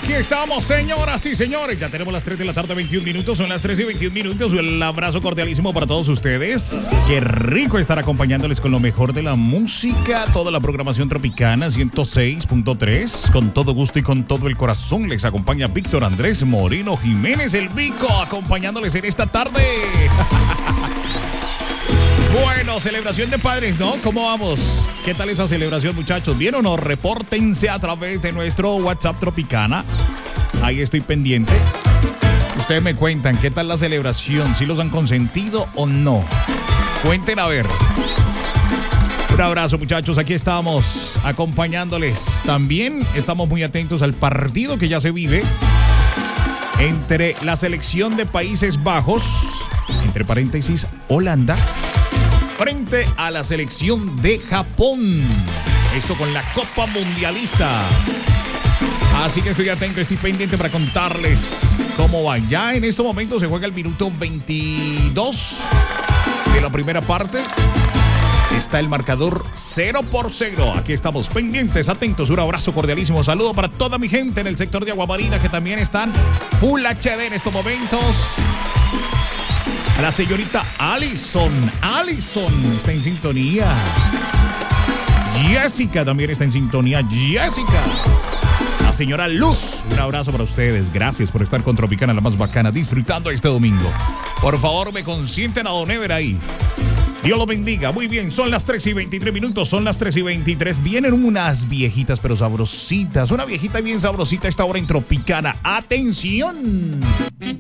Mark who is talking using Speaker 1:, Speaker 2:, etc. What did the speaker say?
Speaker 1: Aquí estamos, señoras y señores. Ya tenemos las 3 de la tarde, 21 minutos. Son las 3 y 21 minutos. Un abrazo cordialísimo para todos ustedes. Qué rico estar acompañándoles con lo mejor de la música. Toda la programación tropicana, 106.3. Con todo gusto y con todo el corazón les acompaña Víctor Andrés Moreno Jiménez, el Vico, acompañándoles en esta tarde. Bueno, celebración de padres, ¿no? ¿Cómo vamos? ¿Qué tal esa celebración, muchachos? ¿Bien o no? Repórtense a través de nuestro WhatsApp Tropicana. Ahí estoy pendiente. Ustedes me cuentan, ¿qué tal la celebración? ¿Si los han consentido o no? Cuenten a ver. Un abrazo, muchachos. Aquí estamos acompañándoles. También estamos muy atentos al partido que ya se vive entre la selección de Países Bajos, entre paréntesis, Holanda, frente a la selección de Japón. Esto con la Copa Mundialista. Así que estoy atento, estoy pendiente para contarles cómo va. Ya en este momento se juega el minuto 22 de la primera parte. Está el marcador 0-0. Aquí estamos pendientes, atentos. Un abrazo cordialísimo. Saludo para toda mi gente en el sector de Aguamarina que también están Full HD en estos momentos. A la señorita Alison está en sintonía. Jessica también está en sintonía. Jessica. La señora Luz, un abrazo para ustedes. Gracias por estar con Tropicana, la más bacana, disfrutando este domingo. Por favor, me consienten a Don Ever ahí. Dios lo bendiga. Muy bien, son las 3 y 23 minutos, son las 3 y 23. Vienen unas viejitas pero sabrositas. Una viejita bien sabrosita a esta hora en Tropicana. ¡Atención!